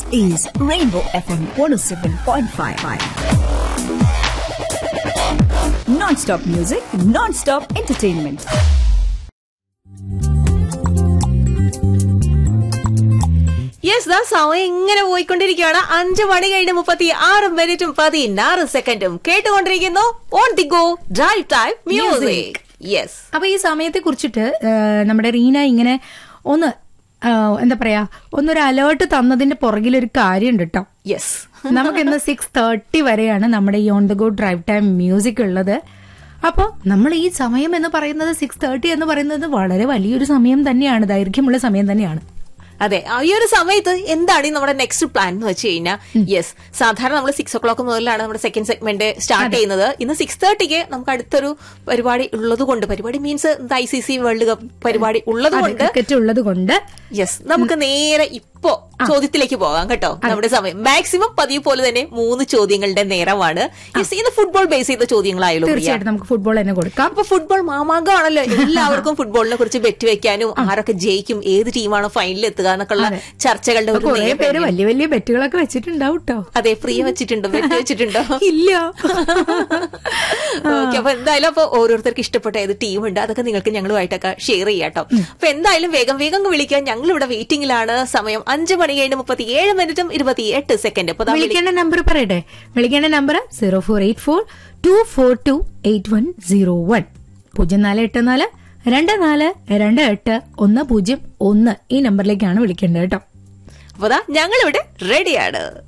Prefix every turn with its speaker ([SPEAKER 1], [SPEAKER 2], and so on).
[SPEAKER 1] is Rainbow FM 107.5. Non-stop music, non-stop entertainment.
[SPEAKER 2] Yes, ദാ സമയം ഇങ്ങനെ പോയിക്കൊണ്ടിരിക്കുകയാണ്. 5:36 കേട്ടുകൊണ്ടിരിക്കുന്നു on the go drive time music. Yes,
[SPEAKER 3] അപ്പൊ ഈ സമയത്തെ കുറിച്ചിട്ട് നമ്മുടെ റീന ഇങ്ങനെ ഒന്ന് എന്താ പറയാ, ഒന്നൊരു അലേർട്ട് തന്നതിന്റെ പുറകിലൊരു കാര്യമുണ്ട് കേട്ടോ.
[SPEAKER 2] യെസ്,
[SPEAKER 3] നമുക്ക് ഇന്ന് 6:30 വരെയാണ് നമ്മുടെ ഈ on the go drive time music ഉള്ളത്. അപ്പൊ നമ്മൾ ഈ സമയം എന്ന് പറയുന്നത് 6:30 എന്ന് പറയുന്നത് വളരെ വലിയൊരു സമയം തന്നെയാണ്, ദൈർഘ്യമുള്ള സമയം തന്നെയാണ്.
[SPEAKER 2] അതെ, ഈ ഒരു സമയത്ത് എന്താണ് നമ്മുടെ നെക്സ്റ്റ് പ്ലാൻ എന്ന് വെച്ച് കഴിഞ്ഞാൽ, യെസ്, സാധാരണ നമ്മൾ 6 o'clock മുതലാണ് നമ്മുടെ സെക്കൻഡ് സെഗ്മെന്റ് സ്റ്റാർട്ട് ചെയ്യുന്നത്. ഇന്ന് 6:30 നമുക്ക് അടുത്തൊരു പരിപാടി ഉള്ളത് കൊണ്ട്, പരിപാടി മീൻസ് ICC വേൾഡ് കപ്പ് പരിപാടി ഉള്ളത് കൊണ്ട് യെസ്, നമുക്ക് നേരെ ഇപ്പോ ചോദ്യത്തിലേക്ക് പോകാം കേട്ടോ. നമ്മുടെ സമയം മാക്സിമം പതിവ് പോലെ തന്നെ 3 ചോദ്യങ്ങളുടെ നേരമാണ്. യെസ്, ഇത് ഫുട്ബോൾ ബേസ് ചെയ്ത ചോദ്യങ്ങളായാലും
[SPEAKER 3] തീർച്ചയായിട്ടും നമുക്ക് ഫുട്ബോൾ തന്നെ കൊടുക്കാം.
[SPEAKER 2] അപ്പൊ ഫുട്ബോൾ മാമാങ്കമാണല്ലോ, എല്ലാവർക്കും ഫുട്ബോളിനെ കുറിച്ച് ബെറ്റ് വെക്കാനും ആരൊക്കെ ജയിക്കും, ഏത് ടീമാണ് ഫൈനലിൽ എത്തുക എന്നൊക്കെയുള്ള ചർച്ചകളുടെ ഒരു
[SPEAKER 3] പേര് വലിയ വലിയ ബെറ്റുകളൊക്കെ വെച്ചിട്ടുണ്ടാവും കേട്ടോ.
[SPEAKER 2] അതെ, പ്രിയ വെച്ചിട്ടുണ്ടോ, ബെറ്റ് വെച്ചിട്ടുണ്ടോ?
[SPEAKER 3] ഇല്ല.
[SPEAKER 2] ഓക്കെ, അപ്പൊ എന്തായാലും അപ്പൊ ഓരോരുത്തർക്ക് ഇഷ്ടപ്പെട്ട ഏത് ടീമുണ്ട് അതൊക്കെ നിങ്ങൾക്ക് ഞങ്ങളുമായിട്ടൊക്കെ ഷെയർ ചെയ്യാട്ടോ. അപ്പൊ എന്തായാലും വേഗം വേഗം വിളിക്കാൻ, ഞങ്ങൾ ഇവിടെ വെയിറ്റിംഗിലാണ്. സമയം 5:37:28.
[SPEAKER 3] വിളിക്കേണ്ട നമ്പർ പറയട്ടെ. വിളിക്കേണ്ട നമ്പർ 0484242801 048424281001. ഈ നമ്പറിലേക്കാണ് വിളിക്കേണ്ടത് കേട്ടോ.
[SPEAKER 2] അപ്പൊ ഞങ്ങളിവിടെ റെഡിയാണ്.